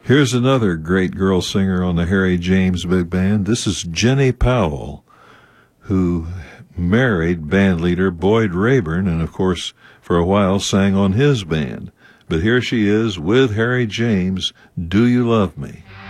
Here's another great girl singer on the Harry James Big Band. This is Jenny Powell, who married bandleader Boyd Rayburn and, of course, for a while sang on his band. But here she is with Harry James, Do You Love Me?